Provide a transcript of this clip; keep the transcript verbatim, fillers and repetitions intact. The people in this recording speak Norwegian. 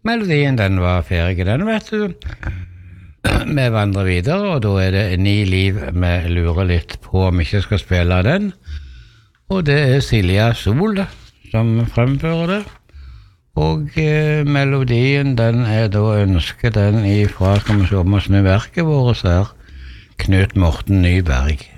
melodien den var ferdig, den vet du. Vi vandrer videre, og da er det Ni liv vi lurer litt på om vi ikke skal spille den. Og det er Silja Sol som fremfører det. Og eh, melodien, den er da ønsket den ifra, skal vi se om å snu verket vårt her, Knut Morten Nyberg.